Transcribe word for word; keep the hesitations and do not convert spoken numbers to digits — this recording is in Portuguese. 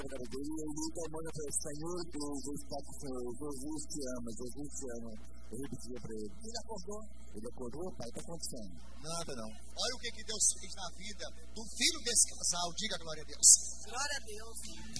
dele, e ele está mandando para o Senhor, Deus, eu estou com o Senhor, Jesus te ama, Jesus te ama. Eu repetia para ele. Ele acordou. Ele acordou, pai, está acontecendo. Nada não. Olha o que, que Deus fez na vida do filho desse casal. Diga glória a Deus. Glória a Deus.